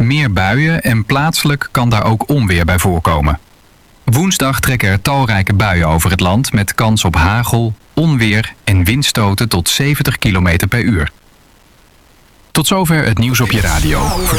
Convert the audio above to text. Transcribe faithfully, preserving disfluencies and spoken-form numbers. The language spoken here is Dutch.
meer buien en plaatselijk kan daar ook onweer bij voorkomen. Woensdag trekken er talrijke buien over het land met kans op hagel, onweer en windstoten tot zeventig kilometer per uur. Tot zover het nieuws op je radio.